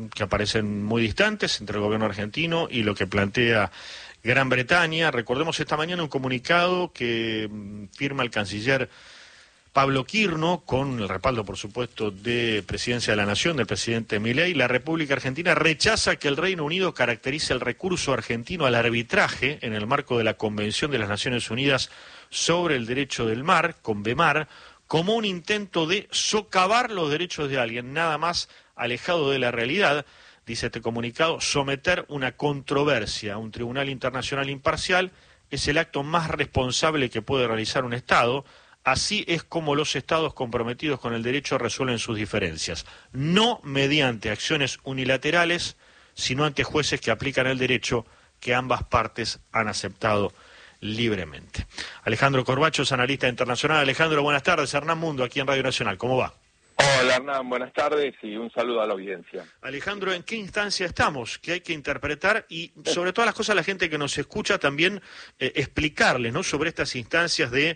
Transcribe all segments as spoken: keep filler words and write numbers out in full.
que aparecen muy distantes entre el gobierno argentino y lo que plantea Gran Bretaña. Recordemos esta mañana un comunicado que firma el canciller Pablo Quirno, con el respaldo, por supuesto, de Presidencia de la Nación, del presidente Milei. La República Argentina rechaza que el Reino Unido caracterice el recurso argentino al arbitraje en el marco de la Convención de las Naciones Unidas sobre el Derecho del Mar, CONVEMAR, como un intento de socavar los derechos de alguien, nada más alejado de la realidad. Dice este comunicado: someter una controversia a un tribunal internacional imparcial es el acto más responsable que puede realizar un Estado. Así es como los Estados comprometidos con el derecho resuelven sus diferencias, no mediante acciones unilaterales, sino ante jueces que aplican el derecho que ambas partes han aceptado libremente. Alejandro Corbacho es analista internacional. Alejandro, buenas tardes. Hernán Mundo, aquí en Radio Nacional. ¿Cómo va? Hola Hernán, buenas tardes y un saludo a la audiencia. Alejandro, ¿en qué instancia estamos? ¿Qué hay que interpretar? Y sobre todas las cosas, la gente que nos escucha también eh, explicarle, ¿no?, sobre estas instancias de,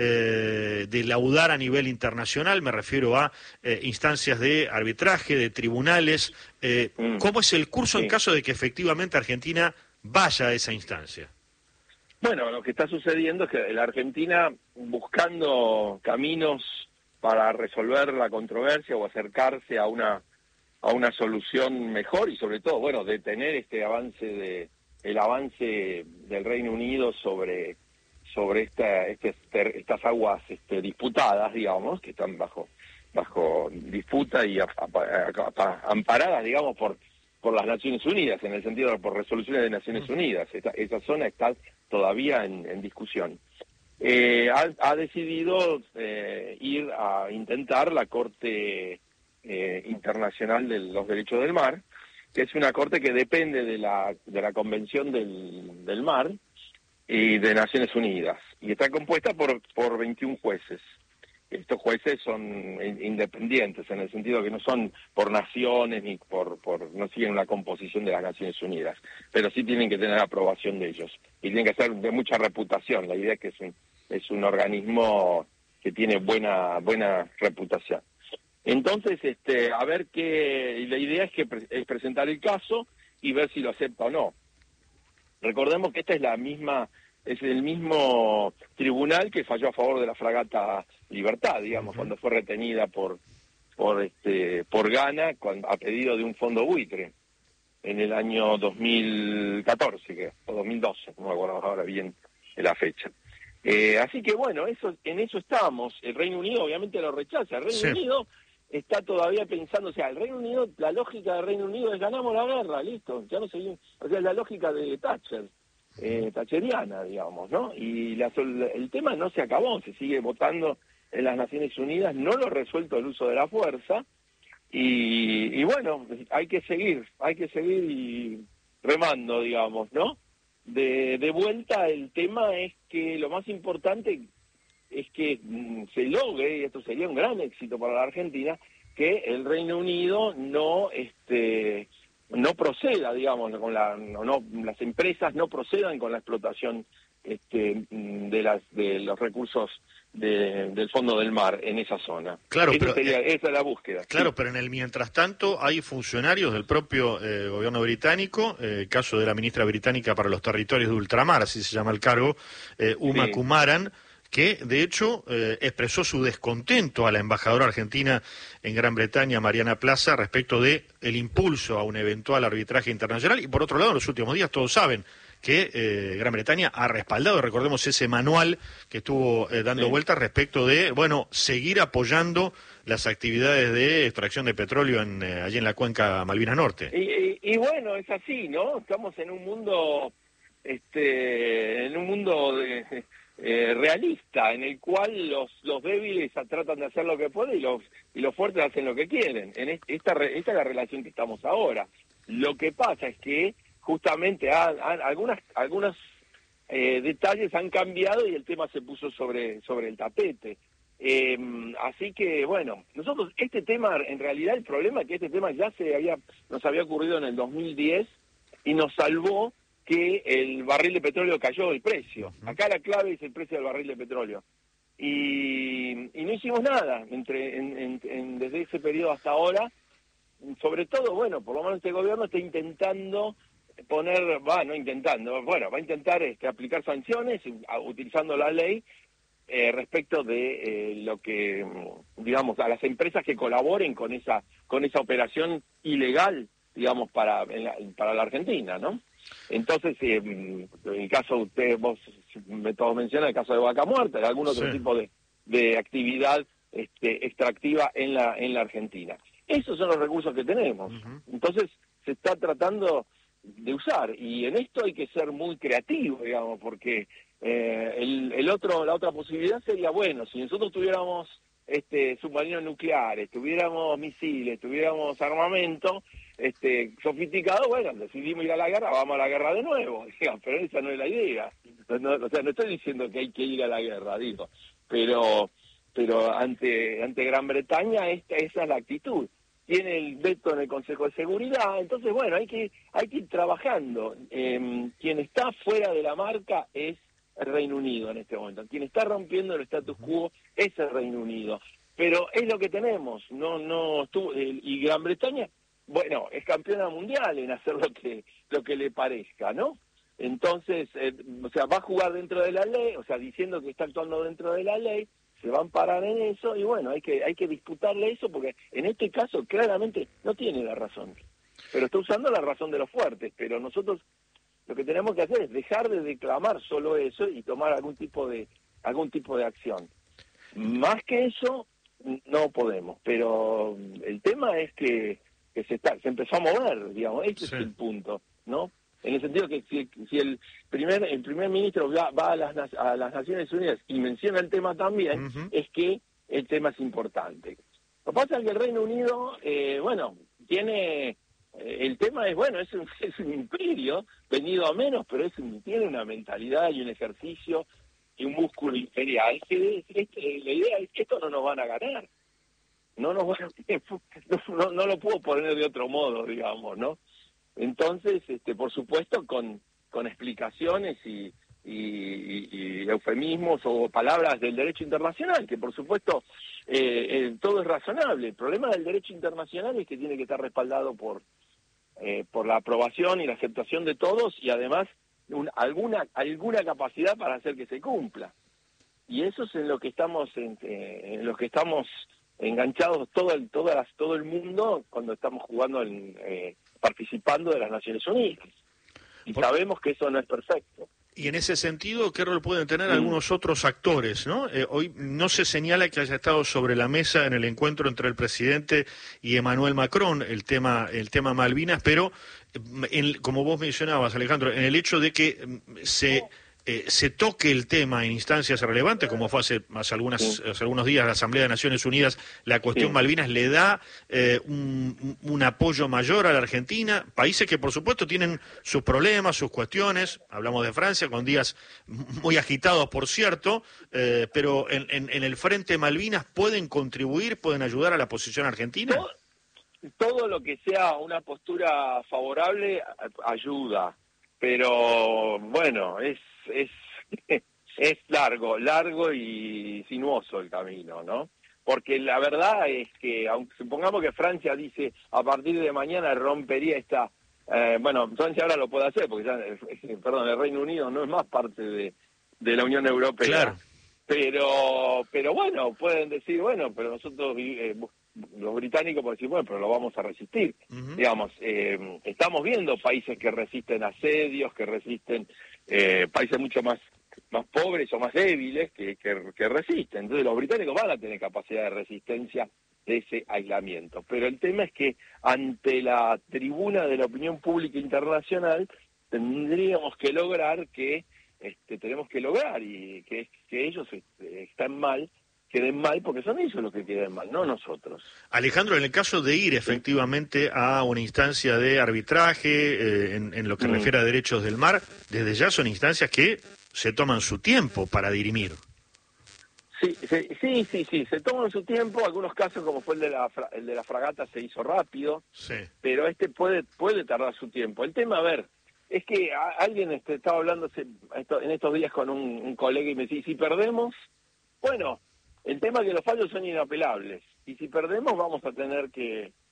eh, de laudar a nivel internacional. Me refiero a eh, instancias de arbitraje, de tribunales. Eh, mm. ¿Cómo es el curso sí. en caso de que efectivamente Argentina vaya a esa instancia? Bueno, lo que está sucediendo es que la Argentina, buscando caminos para resolver la controversia o acercarse a una a una solución mejor y sobre todo, bueno, detener este avance de el avance del Reino Unido sobre sobre esta este, estas aguas este, disputadas, digamos, que están bajo bajo disputa y a, a, a, amparadas, digamos, por por las Naciones Unidas, en el sentido de por resoluciones de Naciones Unidas. Esta, esa zona está todavía en, en discusión. Eh, ha, ha decidido eh, ir a intentar la Corte eh, Internacional de los Derechos del Mar, que es una corte que depende de la de la Convención del, del Mar y de Naciones Unidas, y está compuesta por por veintiún jueces. Estos jueces son independientes, en el sentido que no son por naciones ni por por no siguen una composición de las Naciones Unidas, pero sí tienen que tener aprobación de ellos y tienen que ser de mucha reputación. La idea es que es un es un organismo que tiene buena buena reputación. Entonces, este, a ver qué, la idea es que es presentar el caso y ver si lo acepta o no. Recordemos que esta es la misma es el mismo tribunal que falló a favor de la fragata Libertad, digamos, uh-huh. cuando fue retenida por por este por Ghana con, a pedido de un fondo buitre en el año dos mil catorce, que, o dos mil doce, no me acuerdo ahora bien la fecha. Eh, así que bueno, eso en eso estamos. El Reino Unido obviamente lo rechaza. El Reino sí. Unido está todavía pensando, o sea, el Reino Unido, la lógica del Reino Unido es ganamos la guerra, listo, ya no seguimos, o sea, es la lógica de Thatcher. Eh, thatcheriana, digamos, ¿no? Y la, el tema no se acabó, se sigue votando en las Naciones Unidas, no lo ha resuelto el uso de la fuerza, y, y bueno, hay que seguir, hay que seguir y remando, digamos, ¿no? De, de vuelta, el tema es que lo más importante es que mm, se logre, y esto sería un gran éxito para la Argentina, que el Reino Unido no, este... no proceda, digamos, con la, no, no, las empresas no procedan con la explotación este, de las de los recursos de, del fondo del mar en esa zona. Claro, Esa pero, sería, eh, esa es la búsqueda. Claro, sí. pero en el mientras tanto hay funcionarios del propio eh, gobierno británico, eh, el caso de la ministra británica para los territorios de ultramar, así se llama el cargo, eh, Uma sí. Kumaran, que de hecho eh, expresó su descontento a la embajadora argentina en Gran Bretaña, Mariana Plaza, respecto de el impulso a un eventual arbitraje internacional. Y por otro lado, en los últimos días todos saben que eh, Gran Bretaña ha respaldado, recordemos ese manual que estuvo eh, dando sí. vueltas respecto de, bueno, seguir apoyando las actividades de extracción de petróleo en, eh, allí en la cuenca Malvinas Norte. Y, y, y bueno, es así, ¿no? Estamos en un mundo, este, en un mundo de... Eh, realista, en el cual los los débiles tratan de hacer lo que pueden y los y los fuertes hacen lo que quieren. En esta esta es la relación que estamos ahora. Lo que pasa es que justamente ha, ha, algunas algunos eh, detalles han cambiado y el tema se puso sobre sobre el tapete. Eh, así que bueno, nosotros este tema, en realidad el problema es que este tema ya se había nos había ocurrido en el dos mil diez y nos salvó que el barril de petróleo cayó el precio. Acá la clave es el precio del barril de petróleo. Y, y no hicimos nada entre en, en, en, desde ese periodo hasta ahora sobre todo, bueno, por lo menos este gobierno está intentando poner, va, no intentando, bueno, va a intentar este, aplicar sanciones utilizando la ley eh, respecto de eh, lo que, digamos, a las empresas que colaboren con esa con esa operación ilegal, digamos, para en la, para la Argentina, ¿no? Entonces, eh, en el caso de usted, vos me todos mencionan el caso de Vaca Muerta, de algún otro Sí. tipo de, de actividad este, extractiva en la en la Argentina. Esos son los recursos que tenemos. Uh-huh. Entonces, se está tratando de usar, y en esto hay que ser muy creativo, digamos, porque eh, el, el otro la otra posibilidad sería, bueno, si nosotros tuviéramos este submarinos nucleares, tuviéramos misiles, tuviéramos armamento este sofisticado, bueno, decidimos ir a la guerra, vamos a la guerra de nuevo, digamos, pero esa no es la idea. No, o sea, no estoy diciendo que hay que ir a la guerra, digo, pero pero ante ante Gran Bretaña esta esa es la actitud. Tiene el veto en el Consejo de Seguridad, entonces bueno, hay que hay que ir trabajando. Eh, quien está fuera de la marca es el Reino Unido en este momento. Quien está rompiendo el status quo es el Reino Unido. Pero es lo que tenemos, no no estuvo, eh, y Gran Bretaña, bueno, es campeona mundial en hacer lo que lo que le parezca, ¿no? Entonces, eh, o sea, va a jugar dentro de la ley, o sea, diciendo que está actuando dentro de la ley, se van a parar en eso y bueno, hay que hay que disputarle eso porque en este caso claramente no tiene la razón, pero está usando la razón de los fuertes, pero nosotros lo que tenemos que hacer es dejar de declamar solo eso y tomar algún tipo de algún tipo de acción. Más que eso no podemos, pero el tema es que, que se está se empezó a mover, digamos, este sí. Es el punto, ¿no? En el sentido que si, si el primer el primer ministro va, va a, las, a las Naciones Unidas y menciona el tema también, uh-huh. Es que el tema es importante. Lo que pasa es que el Reino Unido, eh, bueno, tiene... Eh, el tema es, bueno, es un, es un imperio venido a menos, pero es un, tiene una mentalidad y un ejercicio y un músculo imperial que, que, que la idea es que esto no nos van a ganar. No nos van a, no, no, no lo puedo poner de otro modo, digamos, ¿no? Entonces, este, por supuesto, con, con explicaciones y, y, y, y eufemismos o palabras del derecho internacional, que por supuesto eh, eh, todo es razonable. El problema del derecho internacional es que tiene que estar respaldado por, eh, por la aprobación y la aceptación de todos y además un, alguna, alguna capacidad para hacer que se cumpla. Y eso es en lo que estamos, en, eh, en lo que estamos enganchados todo el, todas las, todo el mundo cuando estamos jugando en... Eh, participando de las Naciones Unidas. Y Por... sabemos que eso no es perfecto. Y en ese sentido, ¿qué rol pueden tener mm. algunos otros actores, ¿no? Eh, hoy no se señala que haya estado sobre la mesa en el encuentro entre el presidente y Emmanuel Macron el tema el tema Malvinas, pero en, como vos mencionabas, Alejandro, en el hecho de que se... No. Eh, se toque el tema en instancias relevantes, como fue hace, hace, algunas, sí. hace algunos días la Asamblea de Naciones Unidas, la cuestión sí. Malvinas, le da eh, un, un apoyo mayor a la Argentina, países que por supuesto tienen sus problemas, sus cuestiones, hablamos de Francia, con días muy agitados por cierto, eh, pero en, en, en el frente Malvinas pueden contribuir, pueden ayudar a la posición argentina. Todo, todo lo que sea una postura favorable ayuda, pero bueno, es es es largo, largo y sinuoso el camino, ¿no? Porque la verdad es que, aunque supongamos que Francia dice a partir de mañana rompería esta, eh, bueno, Francia ahora lo puede hacer, porque ya, eh, perdón, el Reino Unido no es más parte de, de la Unión Europea. Claro. Pero, pero bueno, pueden decir, bueno, pero nosotros, eh, los británicos pueden decir, bueno, pero lo vamos a resistir. Uh-huh. Digamos, eh, estamos viendo países que resisten asedios, que resisten, eh, países mucho más más pobres o más débiles que, que, que resisten. Entonces los británicos van a tener capacidad de resistencia de ese aislamiento. Pero el tema es que ante la tribuna de la opinión pública internacional tendríamos que lograr que, este, tenemos que lograr y que, que ellos este, están mal, queden mal, porque son ellos los que queden mal, no nosotros. Alejandro, en el caso de ir efectivamente a una instancia de arbitraje, eh, en, en lo que mm. refiere a derechos del mar, desde ya son instancias que se toman su tiempo para dirimir. Sí, sí, sí, sí, sí, se toman su tiempo. Algunos casos, como fue el de la el de la fragata, se hizo rápido, sí. Pero este puede puede tardar su tiempo. El tema, a ver, es que a, alguien este, estaba hablando esto, en estos días con un, un colega y me decía, si perdemos, bueno, el tema es que los fallos son inapelables, y si perdemos vamos a tener que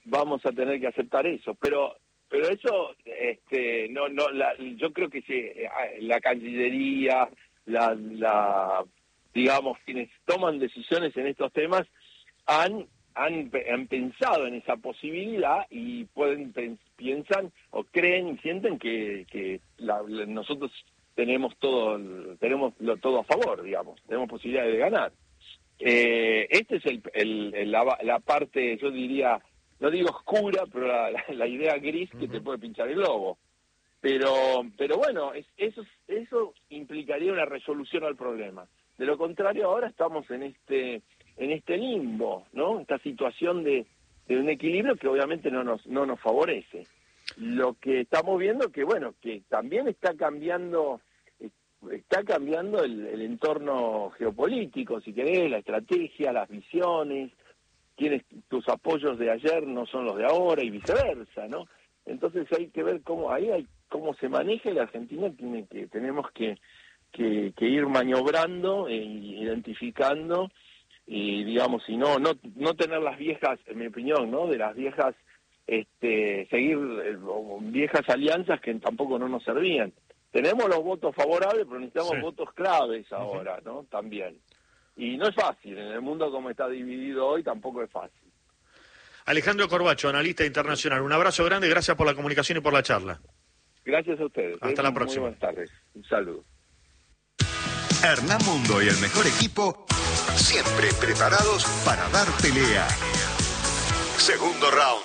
vamos a tener que aceptar eso. Pero pero eso, este, no, no, la, yo creo que sí, la Cancillería, la, la, digamos, quienes toman decisiones en estos temas han Han, han pensado en esa posibilidad y pueden piensan o creen y sienten que, que la, la, nosotros tenemos todo tenemos lo, todo a favor, digamos, tenemos posibilidades de ganar. Eh, este es el, el, el la, la parte, yo diría, no digo oscura, pero la, la, la idea gris que te puede pinchar el globo. Pero pero bueno, es, eso eso implicaría una resolución al problema. De lo contrario, ahora estamos en este en este limbo, ¿no? Esta situación de, de un equilibrio que obviamente no nos no nos favorece. Lo que estamos viendo que, bueno, que también está cambiando está cambiando el, el entorno geopolítico, si querés, la estrategia, las visiones, tienes tus apoyos de ayer no son los de ahora y viceversa, ¿no? Entonces hay que ver cómo ahí hay cómo se maneja y la Argentina tiene que tenemos que que, que ir maniobrando e identificando y digamos, y no no no tener las viejas, en mi opinión, ¿no? De las viejas, este seguir eh, viejas alianzas que tampoco no nos servían. Tenemos los votos favorables, pero necesitamos sí. votos claves ahora, ¿no? También. Y no es fácil, en el mundo como está dividido hoy tampoco es fácil. Alejandro Corbacho, analista internacional, un abrazo grande, gracias por la comunicación y por la charla. Gracias a ustedes. Hasta la próxima. Muy buenas tardes. Un saludo. Hernán Mundo y el mejor equipo siempre preparados para dar pelea. Segundo round.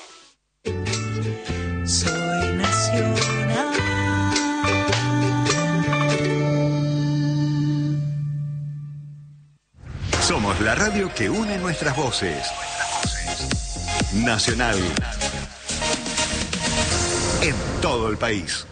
Soy nacional. Somos la radio que une nuestras voces. Nacional. En todo el país.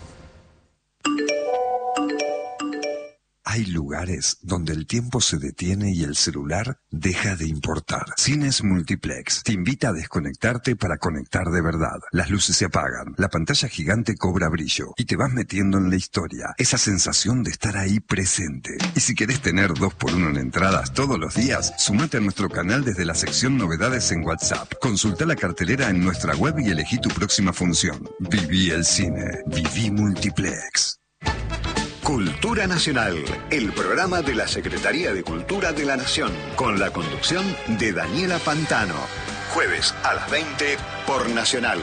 Hay lugares donde el tiempo se detiene y el celular deja de importar. Cines Multiplex te invita a desconectarte para conectar de verdad. Las luces se apagan, la pantalla gigante cobra brillo y te vas metiendo en la historia. Esa sensación de estar ahí presente. Y si querés tener dos por uno en entradas todos los días, sumate a nuestro canal desde la sección novedades en WhatsApp. Consulta la cartelera en nuestra web y elegí tu próxima función. Viví el cine. Viví Multiplex. Cultura Nacional, el programa de la Secretaría de Cultura de la Nación, con la conducción de Daniela Pantano. Jueves a las veinte por Nacional.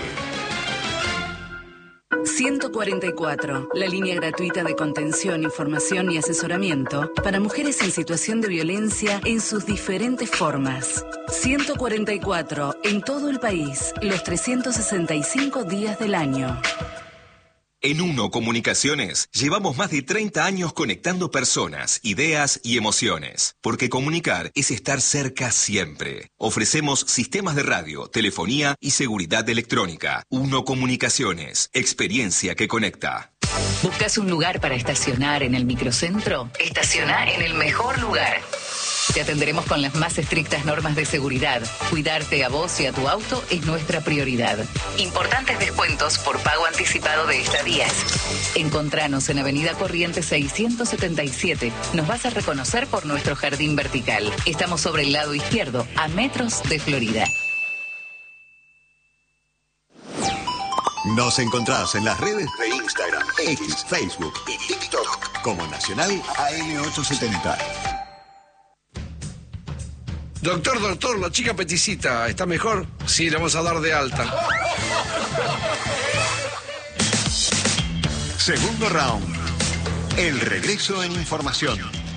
ciento cuarenta y cuatro, la línea gratuita de contención, información y asesoramiento para mujeres en situación de violencia en sus diferentes formas. ciento cuarenta y cuatro, en todo el país, los trescientos sesenta y cinco días del año. En Uno Comunicaciones llevamos más de treinta años conectando personas, ideas y emociones, porque comunicar es estar cerca siempre. Ofrecemos sistemas de radio, telefonía y seguridad electrónica. Uno Comunicaciones, experiencia que conecta. ¿Buscas un lugar para estacionar en el microcentro? Estaciona en el mejor lugar. Te atenderemos con las más estrictas normas de seguridad. Cuidarte a vos y a tu auto es nuestra prioridad. Importantes descuentos por pago anticipado de estadías. Encontranos en Avenida Corrientes seiscientos setenta y siete. Nos vas a reconocer por nuestro jardín vertical. Estamos sobre el lado izquierdo, a metros de Florida. Nos encontrás en las redes de Instagram, X, Facebook y TikTok como Nacional A M ochocientos setenta. Doctor, doctor, la chica peticita, ¿está mejor? Sí, le vamos a dar de alta. Segundo round. El regreso en información.